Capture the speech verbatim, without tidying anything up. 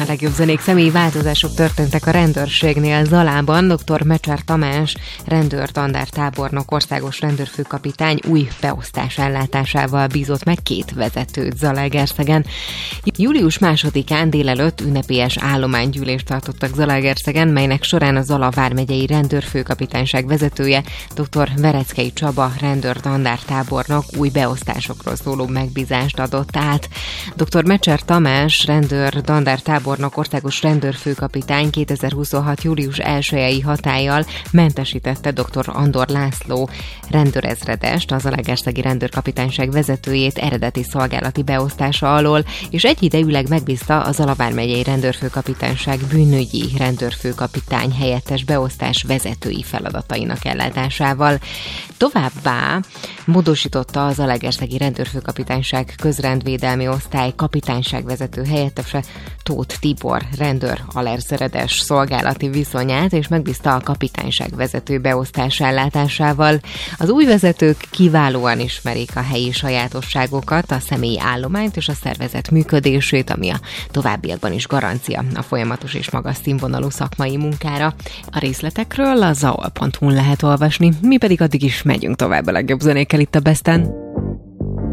legjobb zenék, személyi változások történtek a rendőrségnél Zalában. doktor Mecser Tamás, rendőr-tandártábornok, országos rendőrfőkapitány új beosztás ellátásával bízott meg két vezetőt Zalaegerszegen. július másodikán délelőtt ünnepélyes állománygyűlést tartottak Zalaegerszegen, melynek során a Zala vármegyei rendőrfőkapitányság vezetője, dr. Vereckei Csaba, rendőr-tandártábornok új beosztásokról szóló megbízást adott át. doktor Mecser Tamás, rendőr-dandártábornok, országos rendőrfőkapitány kétezer-huszonhat. július elsejei hatállyal mentesítette dr. Andor László rendőrezredest, az zalaegerszegi rendőrkapitányság vezetőjét eredeti szolgálati beosztása alól, és egyidejűleg megbízta a Zala vármegyei rendőrfőkapitányság bűnügyi rendőrfőkapitány helyettes beosztás vezetői feladatainak ellátásával. Továbbá módosította az zalaegerszegi rendőrfőkapitányság közrendvédelmi osztály kapitányságvezető helyettese, Tóth Tibor rendőr alerszeredes szolgálati viszonyát, és megbízta a kapitányság vezető beosztás ellátásával. Az új vezetők kiválóan ismerik a helyi sajátosságokat, a személyi állományt és a szervezet működését, ami a továbbiakban is garancia a folyamatos és magas színvonalú szakmai munkára. A részletekről a zaol pont hu-n lehet olvasni, mi pedig addig is megyünk tovább a legjobb zenékkel itt a Besten.